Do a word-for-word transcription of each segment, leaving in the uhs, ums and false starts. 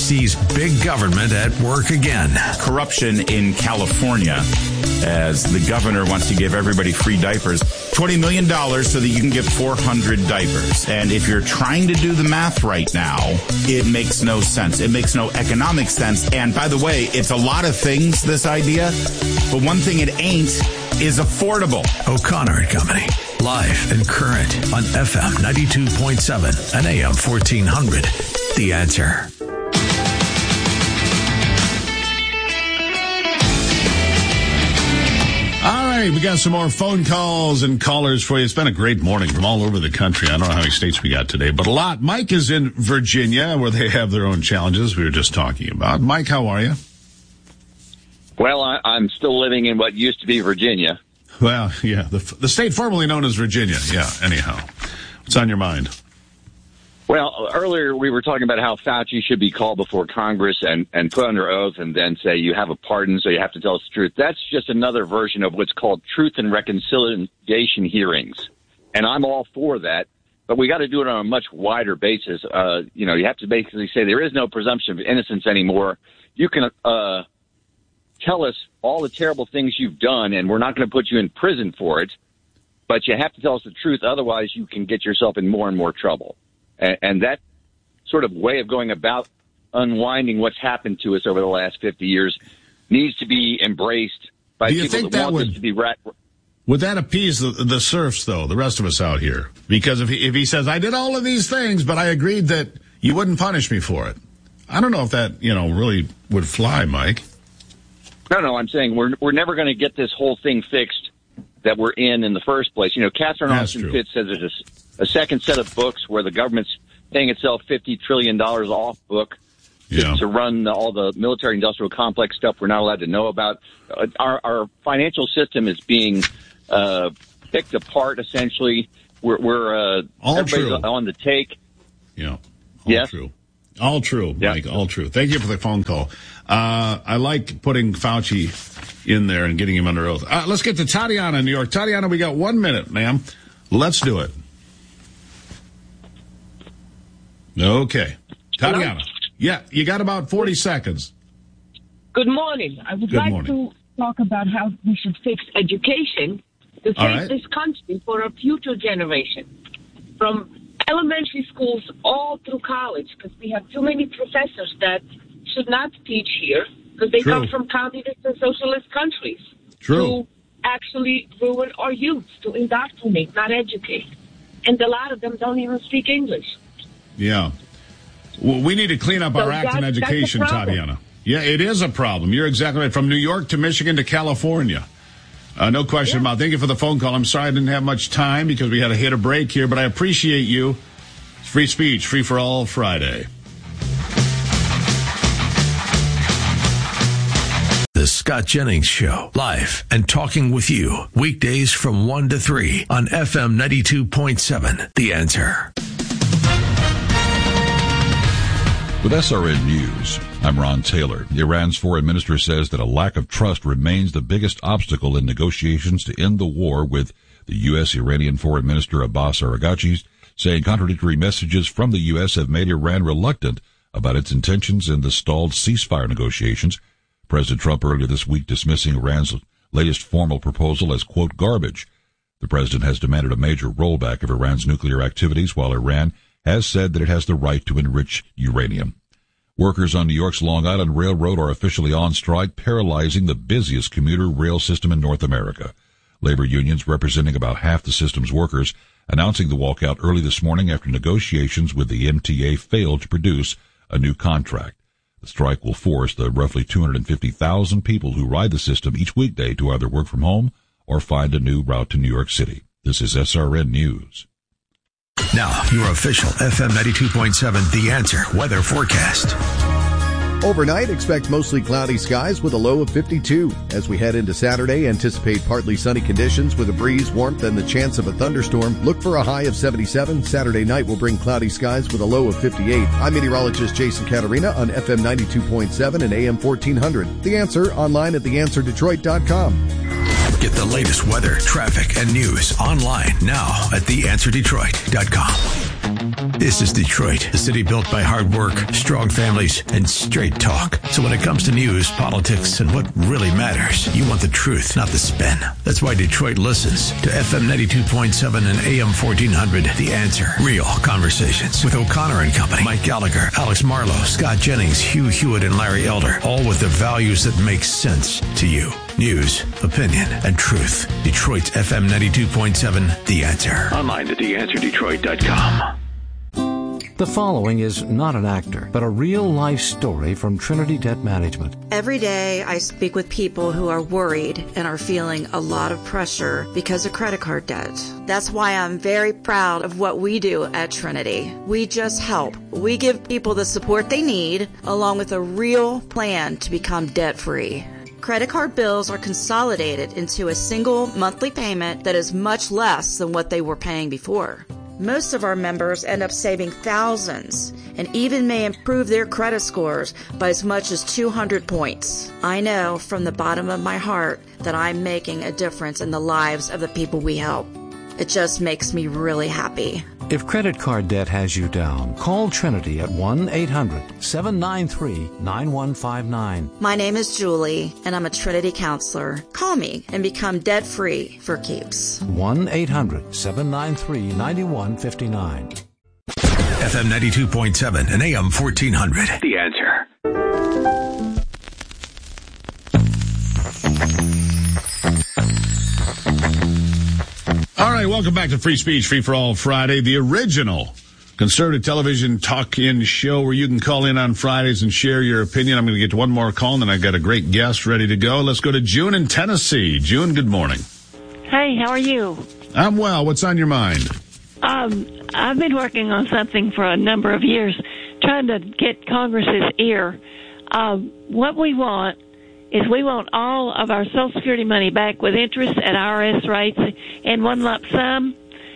sees big government at work again. Corruption in California, as the governor wants to give everybody free diapers. twenty million dollars so that you can get four hundred diapers. And if you're trying to do the math right now, it makes no sense. It makes no economic sense. And by the way, it's a lot of things, this idea, but one thing it ain't is affordable. O'Connor and Company, live and current on F M ninety-two point seven and A M fourteen hundred. The Answer. All right, we got some more phone calls and callers for you. It's been a great morning from all over the country. I don't know how many states we got today, but a lot. Mike is in Virginia, where they have their own challenges we were just talking about. Mike, how are you? Well, I, I'm still living in what used to be Virginia. Well, yeah, the, the state formerly known as Virginia. Yeah, anyhow. What's on your mind? Well, earlier we were talking about how Fauci should be called before Congress and, and put under oath and then say you have a pardon, so you have to tell us the truth. That's just another version of what's called truth and reconciliation hearings. And I'm all for that, but we got to do it on a much wider basis. Uh, you know, you have to basically say there is no presumption of innocence anymore. You can uh, tell us all the terrible things you've done, and we're not going to put you in prison for it, but you have to tell us the truth. Otherwise, you can get yourself in more and more trouble. And that sort of way of going about unwinding what's happened to us over the last fifty years needs to be embraced by people that, that want would, this to be right. Would that appease the, the serfs, though, the rest of us out here? Because if he, if he says, I did all of these things, but I agreed that you wouldn't punish me for it. I don't know if that, you know, really would fly, Mike. No, no, I'm saying we're we're never going to get this whole thing fixed that we're in in the first place. You know, Catherine Austin Fitts says there's a a second set of books where the government's paying itself fifty trillion dollars off book to, yeah. to run the, all the military-industrial complex stuff we're not allowed to know about. Uh, our, our financial system is being uh, picked apart, essentially. We're, we're uh, all everybody's true. on the take. Yeah, all yes? true. All true, Mike, yeah. all true. Thank you for the phone call. Uh, I like putting Fauci in there and getting him under oath. Uh, let's get to Tatiana in New York. Tatiana, we got one minute, ma'am. Let's do it. Okay. Tatiana. Hello? Yeah, you got about forty seconds. Good morning. I would Good like morning. to talk about how we should fix education to save right. this country for a future generation. From elementary schools all through college, because we have too many professors that should not teach here because they True. come from communist and socialist countries. True. To actually ruin our youth, to indoctrinate, not educate. And a lot of them don't even speak English. Yeah. Well, we need to clean up So our act in that's- that's a education, problem. Tatiana. Yeah, it is a problem. You're exactly right. From New York to Michigan to California. Uh, no question Yeah. about it. Thank you for the phone call. I'm sorry I didn't have much time because we had to hit a break here, but I appreciate you. It's free speech, free for all Friday. The Scott Jennings Show, live and talking with you, weekdays from one to three on F M ninety-two point seven. The Answer. With S R N News, I'm Ron Taylor. Iran's foreign minister says that a lack of trust remains the biggest obstacle in negotiations to end the war, with the U S Iranian Foreign Minister Abbas Araghchi saying contradictory messages from the U S have made Iran reluctant about its intentions in the stalled ceasefire negotiations. President Trump earlier this week dismissing Iran's latest formal proposal as, quote, garbage. The president has demanded a major rollback of Iran's nuclear activities, while Iran has said that it has the right to enrich uranium. Workers on New York's Long Island Railroad are officially on strike, paralyzing the busiest commuter rail system in North America. Labor unions representing about half the system's workers announcing the walkout early this morning after negotiations with the M T A failed to produce a new contract. The strike will force the roughly two hundred fifty thousand people who ride the system each weekday to either work from home or find a new route to New York City. This is S R N News. Now, your official F M ninety-two point seven The Answer weather forecast. Overnight, expect mostly cloudy skies with a low of fifty-two. As we head into Saturday, anticipate partly sunny conditions with a breeze, warmth, and the chance of a thunderstorm. Look for a high of seventy-seven. Saturday night will bring cloudy skies with a low of fifty-eight. I'm meteorologist Jason Caterina on F M ninety-two point seven and A M fourteen hundred. The Answer, online at the answer detroit dot com. Get the latest weather, traffic, and news online now at the answer detroit dot com. This is Detroit, the city built by hard work, strong families, and straight talk. So when it comes to news, politics, and what really matters, you want the truth, not the spin. That's why Detroit listens to F M ninety-two point seven and A M fourteen hundred, The Answer. Real conversations with O'Connor and Company, Mike Gallagher, Alex Marlowe, Scott Jennings, Hugh Hewitt, and Larry Elder, all with the values that make sense to you. News, opinion, and truth. Detroit's F M ninety-two point seven, The Answer. Online at the answer detroit dot com. The following is not an actor, but a real-life story from Trinity Debt Management. Every day I speak with people who are worried and are feeling a lot of pressure because of credit card debt. That's why I'm very proud of what we do at Trinity. We just help. We give people the support they need, along with a real plan to become debt-free. Credit card bills are consolidated into a single monthly payment that is much less than what they were paying before. Most of our members end up saving thousands and even may improve their credit scores by as much as two hundred points. I know from the bottom of my heart that I'm making a difference in the lives of the people we help. It just makes me really happy. If credit card debt has you down, call Trinity at one eight hundred seven nine three nine one five nine. My name is Julie, and I'm a Trinity counselor. Call me and become debt-free for keeps. one eight hundred seven nine three nine one five nine. F M ninety-two point seven and A M fourteen hundred. The Answer. All right, welcome back to Free Speech, Free for All Friday, the original conservative television talk-in show where you can call in on Fridays and share your opinion. I'm going to get to one more call, and then I've got a great guest ready to go. Let's go to June in Tennessee. June, good morning. Hey, how are you? I'm well. What's on your mind? Um, I've been working on something for a number of years, trying to get Congress's ear. Um, what we want is we want all of our Social Security money back with interest at I R S rates and one lump sum.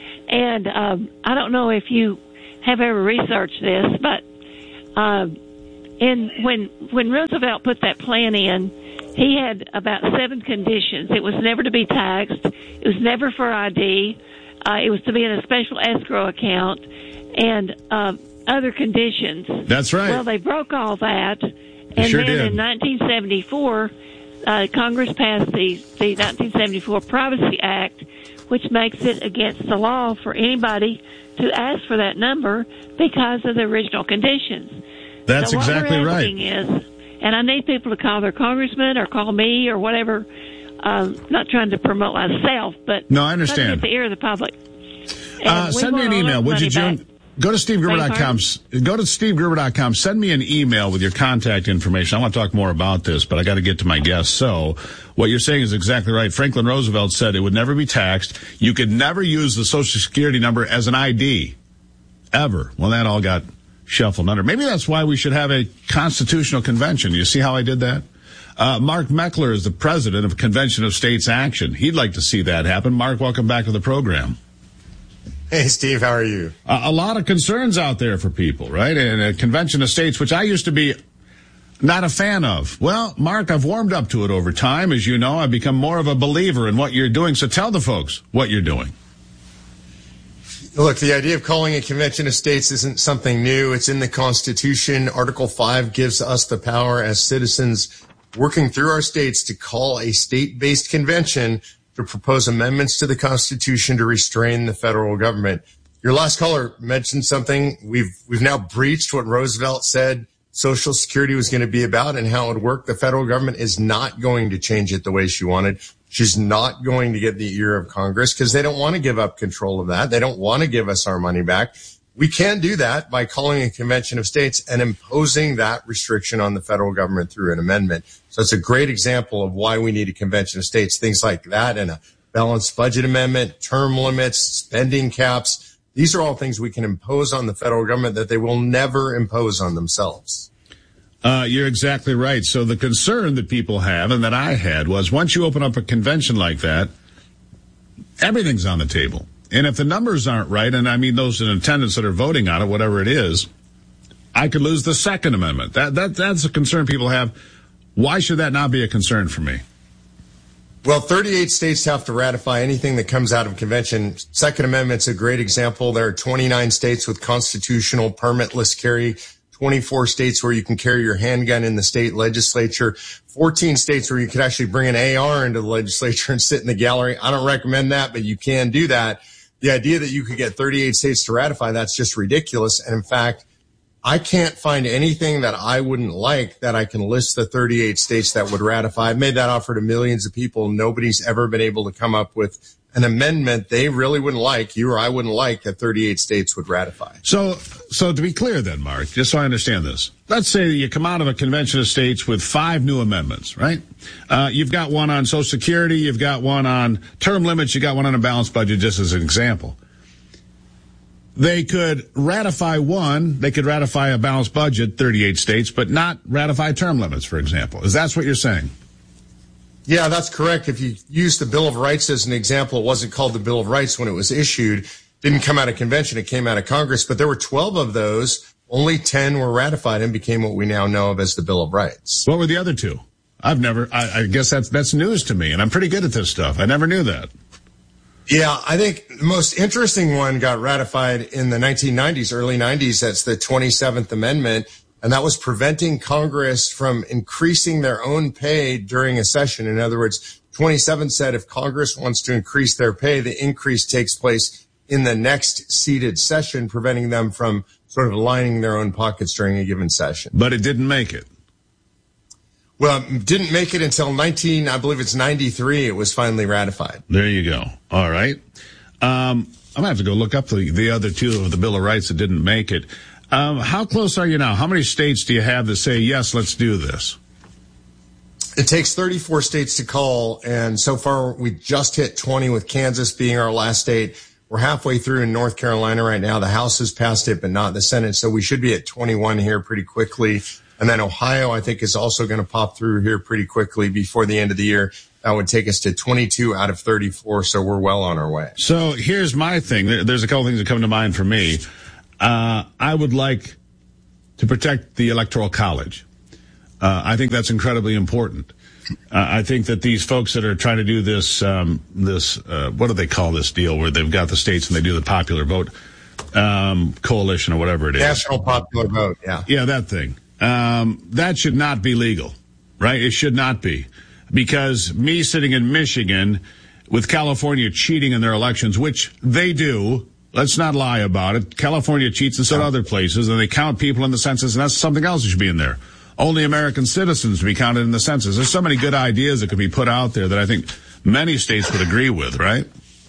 And um, I don't know if you have ever researched this, but uh, in, when when Roosevelt put that plan in, he had about seven conditions. It was never to be taxed. It was never for I D. Uh, it was to be in a special escrow account and uh, other conditions. That's right. Well, they broke all that. And sure then did. in nineteen seventy-four, uh, Congress passed the, the nineteen seventy-four Privacy Act, which makes it against the law for anybody to ask for that number because of the original conditions. That's so what exactly we're right. asking is, and I need people to call their congressman or call me or whatever. Um, not trying to promote myself, but no, I understand. Trying to get the ear of the public. Uh, send me an email, would you, June? Back. Go to steve gruber dot com. Go to steve gruber dot com. Send me an email with your contact information. I want to talk more about this, but I got to get to my guest. So what you're saying is exactly right. Franklin Roosevelt said it would never be taxed. You could never use the Social Security number as an I D. Ever. Well, that all got shuffled under. Maybe that's why we should have a constitutional convention. You see how I did that? Uh, Mark Meckler is the president of Convention of States Action. He'd like to see that happen. Mark, welcome back to the program. Hey, Steve, how are you? Uh, a lot of concerns out there for people, right? And a Convention of States, which I used to be not a fan of. Well, Mark, I've warmed up to it over time. As you know, I've become more of a believer in what you're doing. So tell the folks what you're doing. Look, the idea of calling a convention of states isn't something new. It's in the Constitution. Article five gives us the power as citizens working through our states to call a state-based convention to propose amendments to the Constitution to restrain the federal government. Your last caller mentioned something. We've we've now breached what Roosevelt said Social Security was going to be about and how it would work. The federal government is not going to change it the way she wanted. She's not going to get the ear of Congress because they don't want to give up control of that. They don't want to give us our money back. We can do that by calling a convention of states and imposing that restriction on the federal government through an amendment. So it's a great example of why we need a convention of states, things like that and a balanced budget amendment, term limits, spending caps. These are all things we can impose on the federal government that they will never impose on themselves. Uh, you're exactly right. So the concern that people have and that I had was once you open up a convention like that, everything's on the table. And if the numbers aren't right, and I mean those in attendance that are voting on it, whatever it is, I could lose the Second Amendment. That that that's a concern people have. Why should that not be a concern for me? Well, thirty-eight states have to ratify anything that comes out of convention. Second Amendment's a great example. There are twenty-nine states with constitutional permitless carry, twenty-four states where you can carry your handgun in the state legislature, fourteen states where you could actually bring an A R into the legislature and sit in the gallery. I don't recommend that, but you can do that. The idea that you could get thirty-eight states to ratify, that's just ridiculous. And in fact, I can't find anything that I wouldn't like that I can list the thirty-eight states that would ratify. I've made that offer to millions of people. Nobody's ever been able to come up with an amendment they really wouldn't like, you or I wouldn't like, that thirty-eight states would ratify. So, so to be clear then, Mark, just so I understand this, let's say you come out of a convention of states with five new amendments, right? Uh, you've got one on Social Security, you've got one on term limits, you got one on a balanced budget, just as an example. They could ratify one, they could ratify a balanced budget, thirty-eight states, but not ratify term limits, for example. Is that what you're saying? Yeah, that's correct. If you use the Bill of Rights as an example, it wasn't called the Bill of Rights when it was issued. Didn't come out of convention, it came out of Congress, but there were twelve of those. Only ten were ratified and became what we now know of as the Bill of Rights. What were the other two? I've never, I, I guess that's, that's news to me, and I'm pretty good at this stuff. I never knew that. Yeah, I think the most interesting one got ratified in the nineteen nineties, early nineties. That's the twenty-seventh Amendment. And that was preventing Congress from increasing their own pay during a session. In other words, twenty-seven said if Congress wants to increase their pay, the increase takes place in the next seated session, preventing them from sort of lining their own pockets during a given session. But it didn't make it. Well, it didn't make it until nineteen, I believe it's ninety-three, it was finally ratified. There you go. All right. Um, I'm going to have to go look up the, the other two of the Bill of Rights that didn't make it. Um, how close are you now? How many states do you have that say, yes, let's do this? It takes thirty-four states to call, and so far we just hit twenty, with Kansas being our last state. We're halfway through in North Carolina right now. The House has passed it, but not the Senate, so we should be at twenty-one here pretty quickly. And then Ohio, I think, is also going to pop through here pretty quickly before the end of the year. That would take us to twenty-two out of thirty-four, so we're well on our way. So here's my thing. There's a couple things that come to mind for me. Uh, I would like to protect the Electoral College. Uh, I think that's incredibly important. Uh, I think that these folks that are trying to do this, um, this, uh, what do they call this deal where they've got the states and they do the popular vote, um, coalition or whatever it is. National popular vote, yeah. Yeah, that thing. Um, that should not be legal, right? It should not be. Because me sitting in Michigan with California cheating in their elections, which they do, let's not lie about it. California cheats in some other places, and they count people in the census, and that's something else that should be in there. Only American citizens to be counted in the census. There's so many good ideas that could be put out there that I think many states would agree with, right?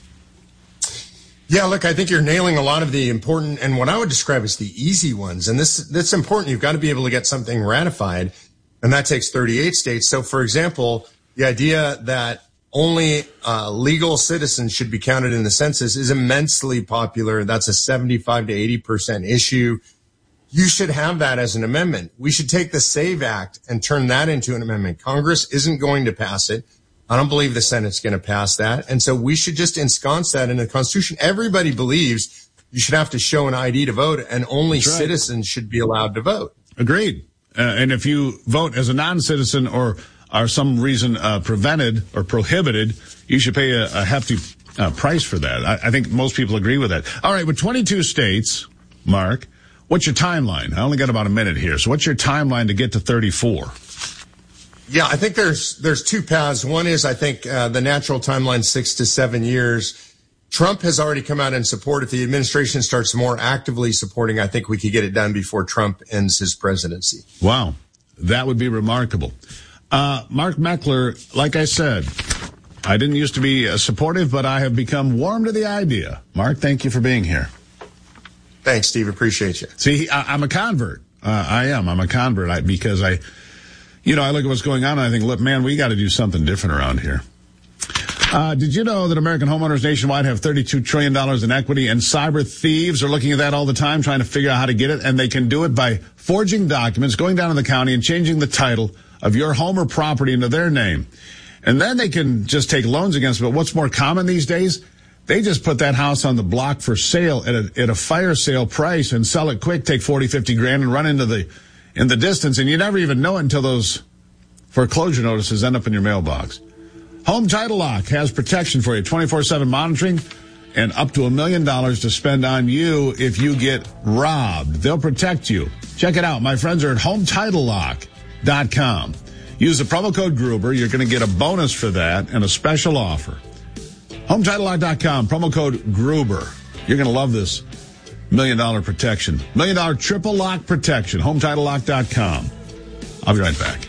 Yeah, look, I think you're nailing a lot of the important and what I would describe as the easy ones. And this, that's important. You've got to be able to get something ratified, and that takes thirty-eight states. So, for example, the idea that only uh, legal citizens should be counted in the census is immensely popular. That's a seventy-five to eighty percent issue. You should have that as an amendment. We should take the SAVE Act and turn that into an amendment. Congress isn't going to pass it. I don't believe the Senate's going to pass that. And so we should just ensconce that in the Constitution. Everybody believes you should have to show an I D to vote, and only right. citizens should be allowed to vote. Agreed. Uh, and if you vote as a non-citizen or are some reason uh, prevented or prohibited, you should pay a, a hefty uh, price for that. I, I think most people agree with that. All right, with twenty-two states, Mark, what's your timeline? I only got about a minute here. So what's your timeline to get to thirty-four? Yeah, I think there's there's two paths. One is, I think, uh, the natural timeline, six to seven years. Trump has already come out in support. If the administration starts more actively supporting, I think we could get it done before Trump ends his presidency. Wow. That would be remarkable. Uh, Mark Meckler, like I said, I didn't used to be uh, supportive, but I have become warm to the idea. Mark, thank you for being here. Thanks, Steve. Appreciate you. See, I, I'm a convert. Uh, I am. I'm a convert I, because I... You know, I look at what's going on and I think, look, man, we got to do something different around here. Uh, did you know that American homeowners nationwide have thirty-two trillion dollars in equity, and cyber thieves are looking at that all the time, trying to figure out how to get it, and they can do it by forging documents, going down to the county and changing the title of your home or property into their name. And then they can just take loans against it. But what's more common these days? They just put that house on the block for sale at a, at a fire sale price and sell it quick, take forty, fifty grand and run into the in the distance, and you never even know it until those foreclosure notices end up in your mailbox. Home Title Lock has protection for you, twenty-four seven monitoring, and up to a million dollars to spend on you if you get robbed. They'll protect you. Check it out. My friends are at home title lock dot com. Use the promo code Gruber. You're going to get a bonus for that and a special offer. home title lock dot com, promo code Gruber. You're going to love this million dollar protection. Million dollar triple lock protection. home title lock dot com. I'll be right back.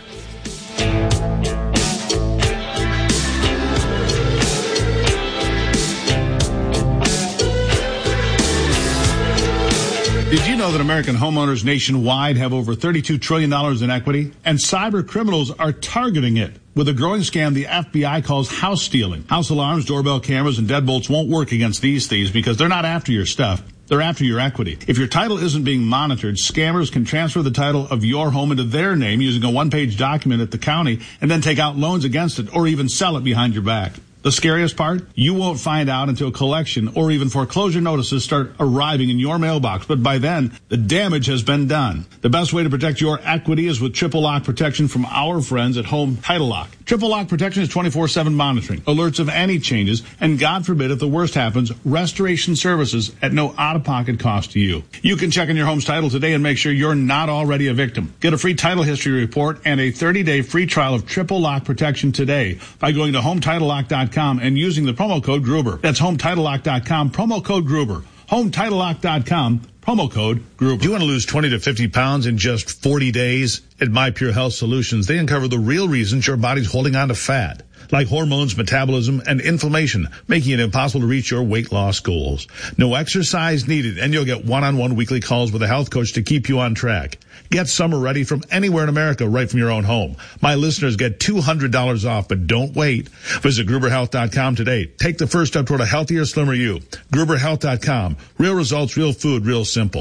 Did you know that American homeowners nationwide have over thirty-two trillion dollars in equity? And cyber criminals are targeting it with a growing scam the F B I calls house stealing. House alarms, doorbell cameras, and deadbolts won't work against these thieves because they're not after your stuff. They're after your equity. If your title isn't being monitored, scammers can transfer the title of your home into their name using a one-page document at the county and then take out loans against it or even sell it behind your back. The scariest part? You won't find out until collection or even foreclosure notices start arriving in your mailbox. But by then, the damage has been done. The best way to protect your equity is with triple lock protection from our friends at Home Title Lock. Triple lock protection is twenty-four seven monitoring, alerts of any changes, and God forbid if the worst happens, restoration services at no out-of-pocket cost to you. You can check on your home's title today and make sure you're not already a victim. Get a free title history report and a thirty-day free trial of triple lock protection today by going to home title lock dot com and using the promo code Gruber. That's home title lock dot com, promo code Gruber. home title lock dot com, promo code Gruber. Do you want to lose twenty to fifty pounds in just forty days? At My Pure Health Solutions, they uncover the real reasons your body's holding on to fat, like hormones, metabolism, and inflammation, making it impossible to reach your weight loss goals. No exercise needed, and you'll get one-on-one weekly calls with a health coach to keep you on track. Get summer ready from anywhere in America, right from your own home. My listeners get two hundred dollars off, but don't wait. Visit Gruber Health dot com today. Take the first step toward a healthier, slimmer you. Gruber Health dot com. Real results, real food, real simple.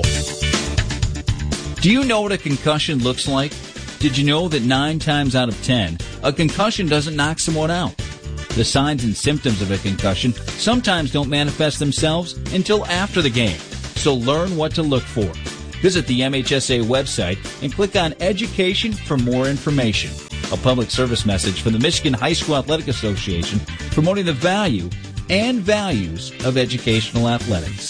Do you know what a concussion looks like? Did you know that nine times out of ten, a concussion doesn't knock someone out? The signs and symptoms of a concussion sometimes don't manifest themselves until after the game. So learn what to look for. Visit the M H S A website and click on Education for more information. A public service message from the Michigan High School Athletic Association promoting the value and values of educational athletics.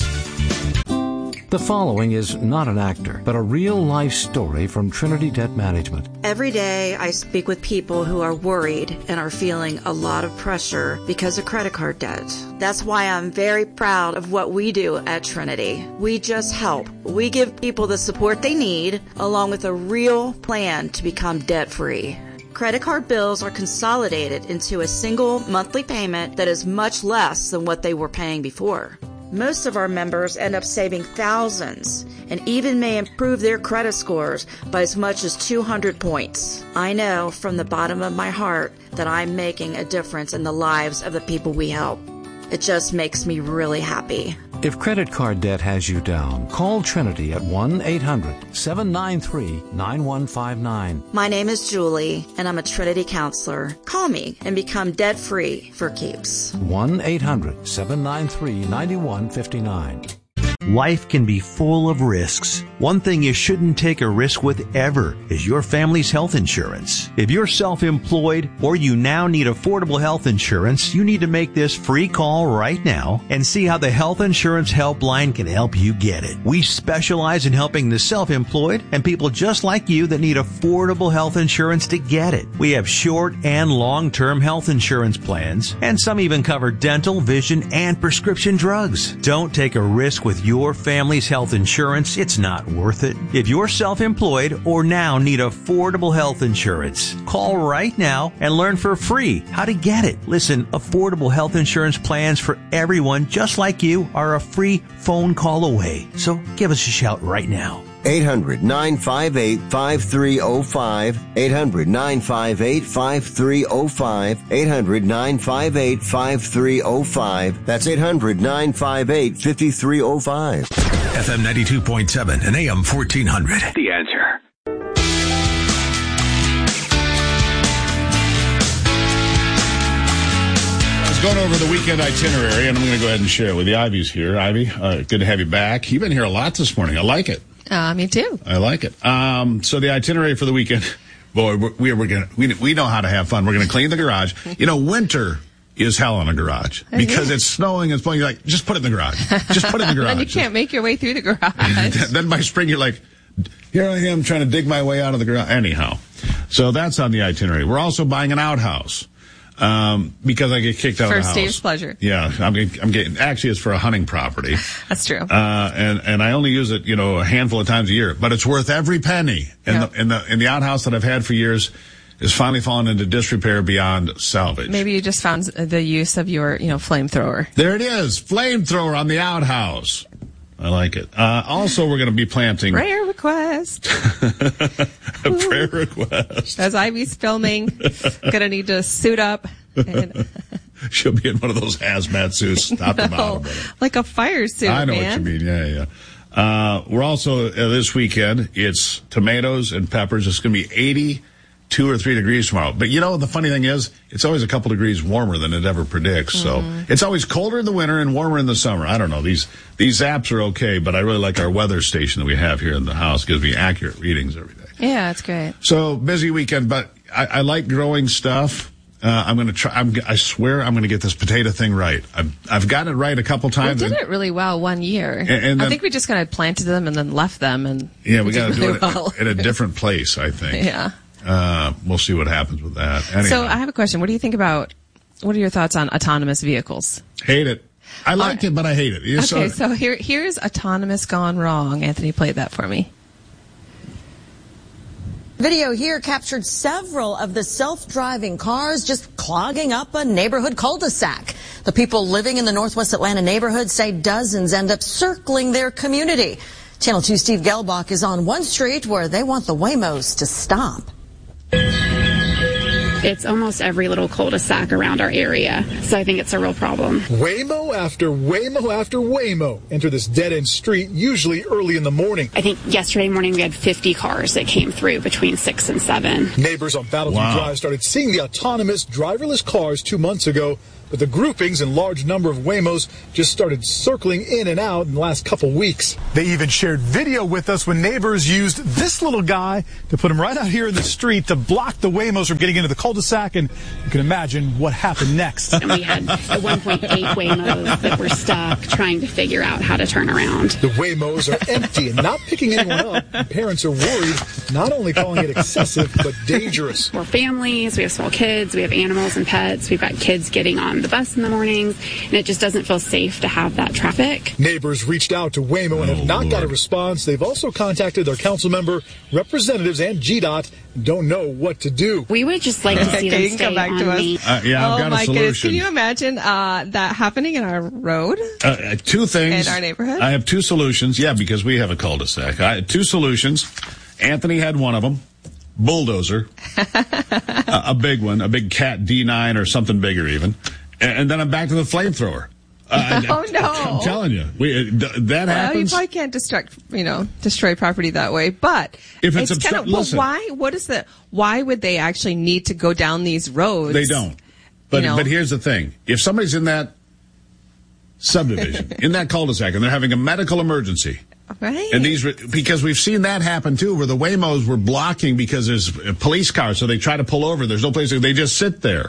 The following is not an actor, but a real-life story from Trinity Debt Management. Every day I speak with people who are worried and are feeling a lot of pressure because of credit card debt. That's why I'm very proud of what we do at Trinity. We just help. We give people the support they need, along with a real plan to become debt-free. Credit card bills are consolidated into a single monthly payment that is much less than what they were paying before. Most of our members end up saving thousands and even may improve their credit scores by as much as two hundred points. I know from the bottom of my heart that I'm making a difference in the lives of the people we help. It just makes me really happy. If credit card debt has you down, call Trinity at one eight hundred seven nine three nine one five nine. My name is Julie, and I'm a Trinity counselor. Call me and become debt-free for keeps. one eight hundred seven nine three nine one five nine. Life can be full of risks. One thing you shouldn't take a risk with ever is your family's health insurance. If you're self-employed or you now need affordable health insurance, you need to make this free call right now and see how the Health Insurance Helpline can help you get it. We specialize in helping the self-employed and people just like you that need affordable health insurance to get it. We have short and long-term health insurance plans, and some even cover dental, vision, and prescription drugs. Don't take a risk with your family's health insurance. It's not worth it. If you're self-employed or now need affordable health insurance, call right now and learn for free how to get it. Listen, affordable health insurance plans for everyone just like you are a free phone call away. So give us a shout right now. eight hundred nine five eight five three zero five. eight hundred nine five eight five three zero five. eight hundred nine five eight five three zero five. That's eight hundred nine five eight five three zero five. F M ninety-two point seven and A M fourteen hundred. The Answer. I was going over the weekend itinerary, and I'm going to go ahead and share it with you. Ivy's here. Ivy, uh, good to have you back. You've been here a lot this morning. I like it. Uh, me too. I like it. Um, so the itinerary for the weekend, Boy, we're, we're, we're gonna we, we know how to have fun. We're gonna clean the garage. You know, winter is hell in a garage because it's snowing and it's blowing. You're like, just put it in the garage. Just put it in the garage. Then you can't make your way through the garage. Then by spring, you're like, here I am trying to dig my way out of the garage. Anyhow, so that's on the itinerary. We're also buying an outhouse. Um, because I get kicked out for of the house. For Steve's pleasure. Yeah, I'm, I'm getting, actually it's for a hunting property. That's true. Uh, and, and I only use it, you know, a handful of times a year, but it's worth every penny. And yeah. the, and the, and the outhouse that I've had for years is finally fallen into disrepair beyond salvage. Maybe you just found the use of your, you know, flamethrower. There it is. Flamethrower on the outhouse. I like it. Uh, also, we're going to be planting. Prayer request. A prayer request. As Ivy's filming, going to need to suit up. And she'll be in one of those hazmat suits, top to bottom. Like a fire suit, I know man. what you mean. Yeah, yeah. Uh, we're also, uh, this weekend, it's tomatoes and peppers. It's going to be eighty-two or three degrees tomorrow. But you know, the funny thing is, it's always a couple degrees warmer than it ever predicts. Mm-hmm. So it's always colder in the winter and warmer in the summer. I don't know. These, these apps are okay, but I really like our weather station that we have here in the house. It gives me accurate readings every day. Yeah, it's great. So busy weekend, but I, I like growing stuff. Uh, I'm going to try, I'm, I swear I'm going to get this potato thing right. I've, I've gotten it right a couple times. We did it really well one year. And, and then, I think we just kind of planted them and then left them. And yeah, we got to really do it well. at a different place, I think. Yeah. Uh, we'll see what happens with that. Anyhow. So I have a question. What do you think about, what are your thoughts on autonomous vehicles? Hate it. I like uh, it, but I hate it. It's okay, so, so here, here's autonomous gone wrong. Anthony played that for me. Video here captured several of the self-driving cars just clogging up a neighborhood cul-de-sac. The people living in the Northwest Atlanta neighborhood say dozens end up circling their community. Channel two Steve Gelbach is on one street where they want the Waymos to stop. It's almost every little cul-de-sac around our area, so I think it's a real problem. Waymo after Waymo after Waymo enter this dead-end street, usually early in the morning. I think yesterday morning we had fifty cars that came through between six and seven. Neighbors on Battleview wow. Drive started seeing the autonomous driverless cars two months ago, but the groupings and large number of Waymos just started circling in and out in the last couple weeks. They even shared video with us when neighbors used this little guy to put him right out here in the street to block the Waymos from getting into the cul-de-sac, and you can imagine what happened next. And we had the one point eight Waymos that were stuck trying to figure out how to turn around. The Waymos are empty and not picking anyone up. Parents are worried, not only calling it excessive, but dangerous. We're families, we have small kids, we have animals and pets, we've got kids getting on the bus in the mornings, and it just doesn't feel safe to have that traffic. Neighbors reached out to Waymo and have oh, not Lord. got a response. They've also contacted their council member, representatives, and G DOT, and don't know what to do. We would just like to see them stay come back on to us. me. Uh, yeah, I've oh got my a solution. goodness! Can you imagine uh, that happening in our road? Uh, two things in our neighborhood. I have two solutions. Yeah, because we have a cul-de-sac. I had two solutions. Anthony had one of them. Bulldozer, a, a big one, a big Cat D nine or something bigger even. And then I'm back to the flamethrower. Uh, oh no! I'm telling you, we, uh, that well, happens. You probably can't destruct, you know, destroy property that way. But if it's, it's obstru- kind of well, listen, why? What is the? Why would they actually need to go down these roads? They don't. But you know? but here's the thing: if somebody's in that subdivision, in that cul-de-sac, and they're having a medical emergency. Right. And these, because we've seen that happen too, where the Waymos were blocking because there's police cars, so they try to pull over. There's no place to, they just sit there.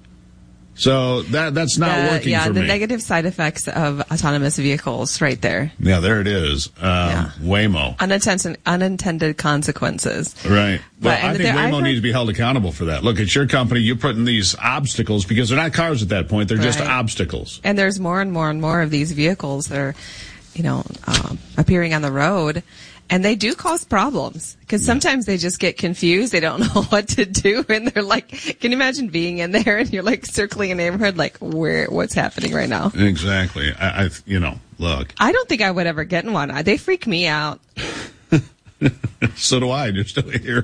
So that that's not the, working yeah, for me. Yeah, me. the negative side effects of autonomous vehicles, right there. Yeah, there it is. Um, yeah. Waymo. Unintended unintended consequences. Right. Well, but, I think Waymo heard, needs to be held accountable for that. Look, it's your company. You're putting these obstacles because they're not cars at that point. They're right. just obstacles. And there's more and more and more of these vehicles that are, you know, um, appearing on the road. And they do cause problems because sometimes they just get confused. They don't know what to do. And they're like, can you imagine being in there and you're like circling a neighborhood, like where, what's happening right now? Exactly. I, I you know, look. I don't think I would ever get in one. They freak me out. So do I. You're still here.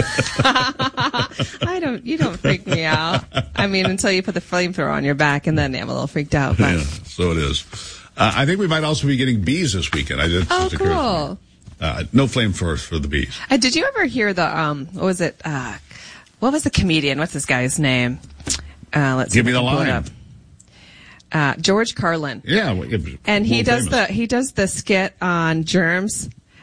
I don't, you don't freak me out. I mean, until you put the flamethrower on your back and then I'm a little freaked out. But. Yeah, so it is. Uh, I think we might also be getting bees this weekend. I did. Oh, cool. Uh, no flamethrowers for the bees. Uh, did you ever hear the, um, what was it? Uh, what was the comedian? What's this guy's name? Uh, let's Give see me the line. Uh, George Carlin. Yeah. Well, and he does famous. the, he does the skit on germs.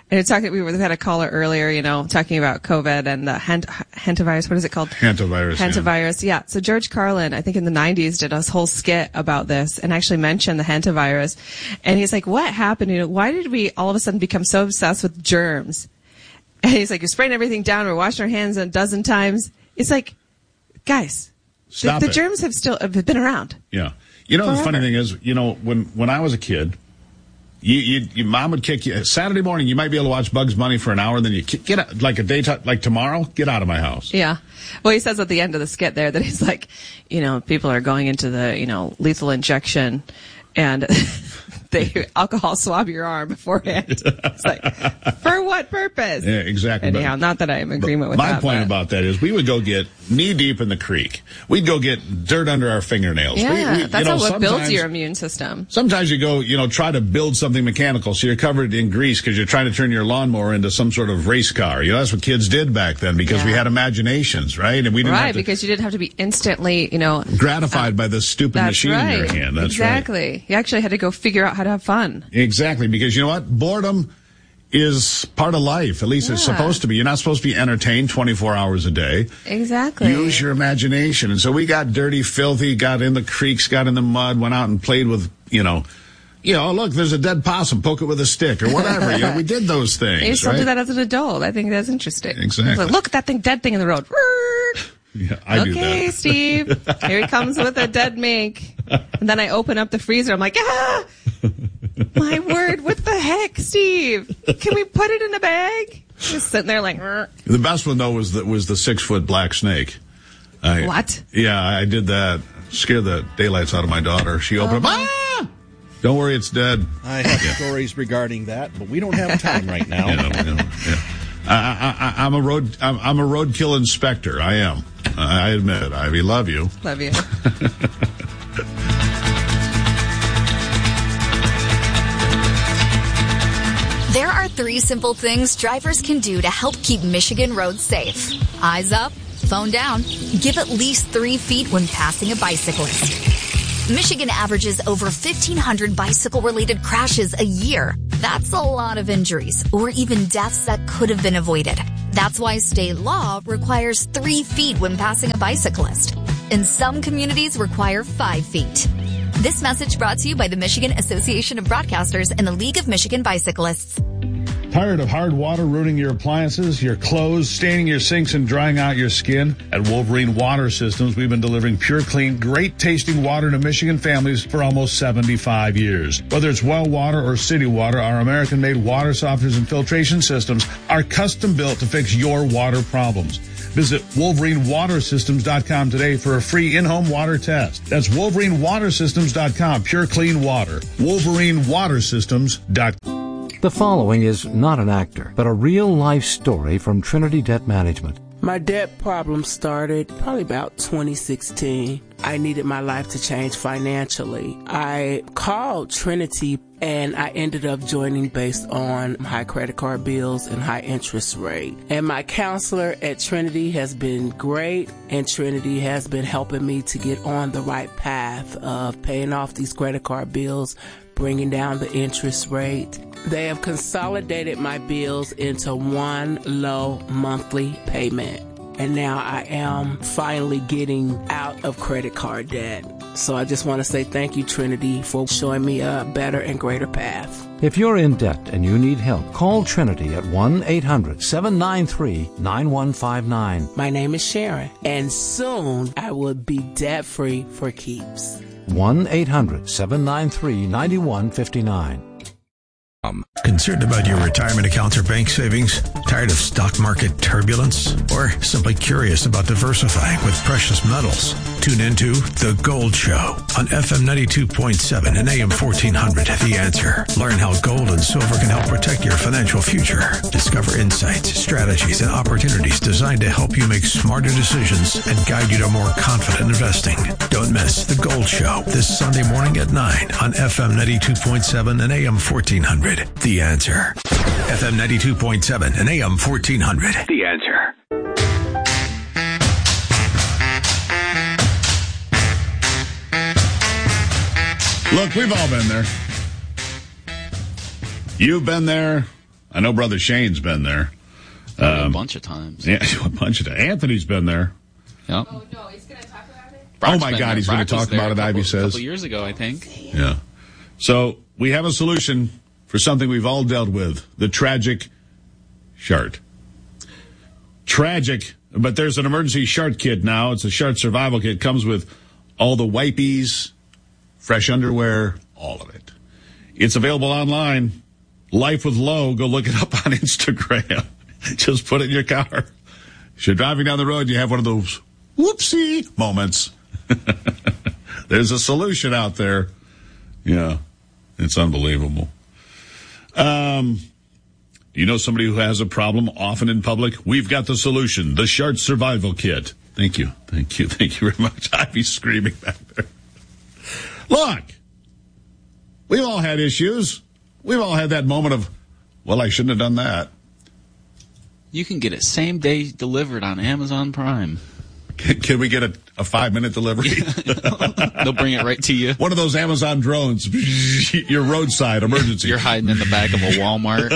And it's talking, we were, we had a caller earlier, you know, talking about COVID and the hent, hantavirus. What is it called? Hantavirus. Hantavirus. Yeah. yeah. So George Carlin, I think in the nineties, did a whole skit about this and actually mentioned the hantavirus. And he's like, what happened? You know, why did we all of a sudden become so obsessed with germs? And he's like, you're spraying everything down. We're washing our hands a dozen times. It's like, guys, Stop the, the it. germs have still have been around. Yeah. You know, Forever. The funny thing is, you know, when, when I was a kid, You, you, your mom would kick you. Saturday morning, you might be able to watch Bugs Bunny for an hour, then you kick, get out, like a daytime, like tomorrow, get out of my house. Yeah. Well, he says at the end of the skit there that he's like, you know, people are going into the, you know, lethal injection and they alcohol swab your arm beforehand. It's like, for what purpose? Yeah, exactly. Anyhow, but, not that I am in agreement with my that. My point but. about that is we would go get knee deep in the creek. We'd go get dirt under our fingernails. Yeah, we, we, that's you know, what builds your immune system. Sometimes you go, you know, try to build something mechanical, so you're covered in grease because you're trying to turn your lawnmower into some sort of race car. You know, that's what kids did back then because yeah. we had imaginations, right? And we didn't right, have to, because you didn't have to be instantly, you know, gratified uh, by the stupid machine right. in your hand. That's exactly. right. You actually had to go figure out how to have fun. Exactly, because you know what? Boredom is part of life. At least yeah. it's supposed to be. You're not supposed to be entertained twenty-four hours a day. Exactly. Use your imagination. And so we got dirty, filthy, got in the creeks, got in the mud, went out and played with, you know, you know, look, there's a dead possum, poke it with a stick or whatever. You know, we did those things. You still right? do that as an adult. I think that's interesting. Exactly. Like, look at that thing, dead thing in the road. Yeah, I okay, do that. Steve. Here he comes with a dead mink. And then I open up the freezer. I'm like, ah! My word, what the heck, Steve? Can we put it in a bag? Just sitting there like, Rrr. The best one, though, was the, was the six-foot black snake. I, what? Yeah, I did that. Scared the daylights out of my daughter. She opened oh, up, ah! Don't worry, it's dead. I have yeah. stories regarding that, but we don't have time right now. Yeah, no, no, yeah. I, I, I'm a road. I'm, I'm a roadkill inspector. I am. I admit it. Ivy, love you. Love you. There are three simple things drivers can do to help keep Michigan roads safe. Eyes up, phone down, give at least three feet when passing a bicyclist. Michigan averages over fifteen hundred bicycle-related crashes a year. That's a lot of injuries, or even deaths that could have been avoided. That's why state law requires three feet when passing a bicyclist. And some communities require five feet. This message brought to you by the Michigan Association of Broadcasters and the League of Michigan Bicyclists. Tired of hard water ruining your appliances, your clothes, staining your sinks, and drying out your skin? At Wolverine Water Systems, we've been delivering pure, clean, great-tasting water to Michigan families for almost seventy-five years. Whether it's well water or city water, our American-made water softeners and filtration systems are custom-built to fix your water problems. Visit Wolverine Water Systems dot com today for a free in-home water test. That's Wolverine Water Systems dot com. Pure, clean water. Wolverine Water Systems dot com. The following is not an actor, but a real-life story from Trinity Debt Management. My debt problem started probably about twenty sixteen. I needed my life to change financially. I called Trinity and I ended up joining based on high credit card bills and high interest rate. And my counselor at Trinity has been great, and Trinity has been helping me to get on the right path of paying off these credit card bills, bringing down the interest rate. They have consolidated my bills into one low monthly payment. And now I am finally getting out of credit card debt. So I just want to say thank you, Trinity, for showing me a better and greater path. If you're in debt and you need help, call Trinity at one eight hundred seven nine three nine one five nine. My name is Sharon, and soon I will be debt-free for keeps. one eight hundred seven nine three nine one five nine. Concerned about your retirement accounts or bank savings? Tired of stock market turbulence? Or simply curious about diversifying with precious metals? Tune into The Gold Show on F M ninety-two point seven and A M fourteen hundred. The Answer. Learn how gold and silver can help protect your financial future. Discover insights, strategies, and opportunities designed to help you make smarter decisions and guide you to more confident investing. Don't miss The Gold Show this Sunday morning at nine on F M ninety-two point seven and A M fourteen hundred. The Answer. F M ninety-two point seven and A M fourteen hundred. The Answer. Look, we've all been there. You've been there. I know Brother Shane's been there. Um, a bunch of times. Yeah, a bunch of times. Anthony's been there. Yep. Oh, no, he's going to talk about it? Brock's oh, my God, he's going to talk about it, Ivy says. A couple years ago, I think. Yeah. So we have a solution for something we've all dealt with, the tragic shart. Tragic, but there's an emergency shart kit now. It's a shart survival kit. Comes with all the wipies, fresh underwear, all of it. It's available online. Life with Low. Go look it up on Instagram. Just put it in your car. If you're driving down the road, you have one of those whoopsie moments. There's a solution out there. Yeah, it's unbelievable. Um, you know somebody who has a problem often in public? We've got the solution, the Shart Survival Kit. Thank you. Thank you. Thank you very much. I'd be screaming back there. Look, we've all had issues. We've all had that moment of, well, I shouldn't have done that. You can get it same day delivered on Amazon Prime. Can, can we get a, a five-minute delivery? They'll bring it right to you. One of those Amazon drones. Your roadside emergency. You're hiding in the back of a Walmart.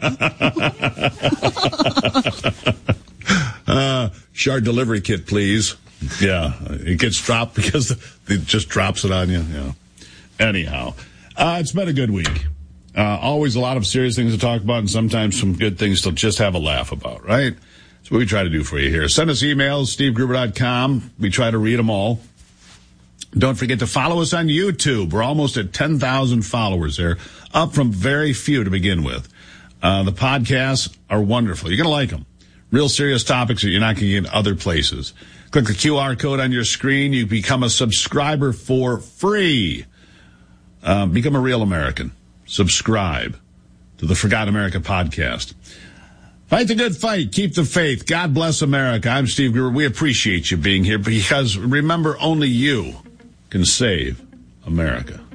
uh, Shard delivery kit, please. Yeah, it gets dropped because it just drops it on you. Yeah. Anyhow, uh, it's been a good week. Uh, always a lot of serious things to talk about and sometimes some good things to just have a laugh about, right? That's what we try to do for you here. Send us emails, steve gruber dot com. We try to read them all. Don't forget to follow us on YouTube. We're almost at ten thousand followers there, up from very few to begin with. Uh, the podcasts are wonderful. You're going to like them. Real serious topics that you're not going to get in other places. Click the Q R code on your screen. You become a subscriber for free. Uh, become a real American. Subscribe to the Forgotten America podcast. Fight the good fight. Keep the faith. God bless America. I'm Steve Gruber. We appreciate you being here because remember, only you can save America.